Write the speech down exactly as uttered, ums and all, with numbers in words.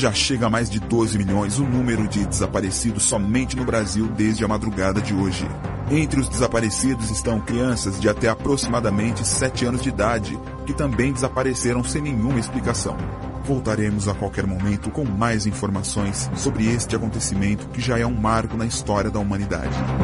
Já chega a mais de doze milhões o número de desaparecidos somente no Brasil desde a madrugada de hoje. Entre os desaparecidos estão crianças de até aproximadamente sete anos de idade, que também desapareceram sem nenhuma explicação. Voltaremos a qualquer momento com mais informações sobre este acontecimento que já é um marco na história da humanidade.